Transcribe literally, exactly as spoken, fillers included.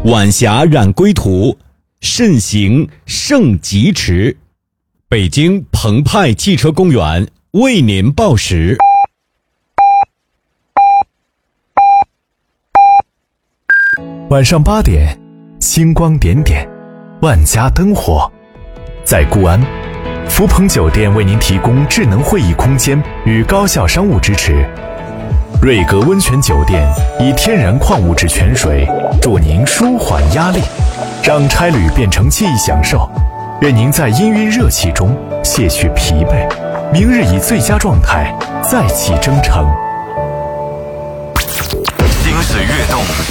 晚霞染归途，慎行胜疾驰。北京澎湃汽车公园为您报时。 晚上八点，星光点点，万家灯火。在固安，福朋酒店为您提供智能会议空间与高效商务支持。瑞格温泉酒店以天然矿物质泉水助您舒缓压力，让差旅变成记忆享受。愿您在氤氲热气中卸去疲惫，明日以最佳状态再起征程。 心思跃动，